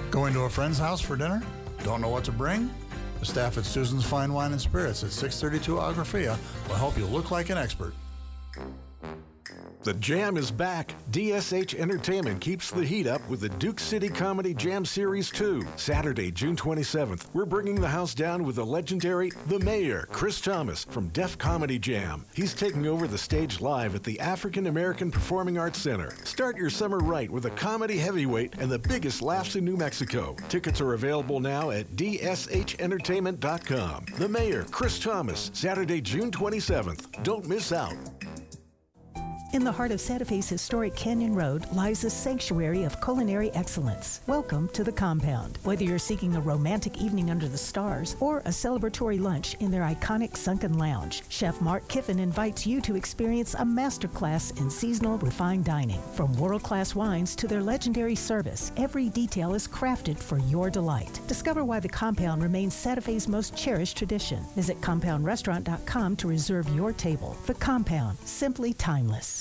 Going to a friend's house for dinner? Don't know what to bring? The staff at Susan's Fine Wine and Spirits at 632 Agrafia will help you look like an expert. The Jam is back. DSH Entertainment keeps the heat up with the Duke City Comedy Jam Series 2. Saturday, June 27th, we're bringing the house down with the legendary The Mayor, Chris Thomas, from Def Comedy Jam. He's taking over the stage live at the African American Performing Arts Center. Start your summer right with a comedy heavyweight and the biggest laughs in New Mexico. Tickets are available now at dshentertainment.com. The Mayor, Chris Thomas, Saturday, June 27th. Don't miss out. In the heart of Santa Fe's historic Canyon Road lies a sanctuary of culinary excellence. Welcome to the Compound. Whether you're seeking a romantic evening under the stars or a celebratory lunch in their iconic Sunken Lounge, Chef Mark Kiffin invites you to experience a masterclass in seasonal refined dining. From world-class wines to their legendary service, every detail is crafted for your delight. Discover why the Compound remains Santa Fe's most cherished tradition. Visit compoundrestaurant.com to reserve your table. The Compound, simply timeless.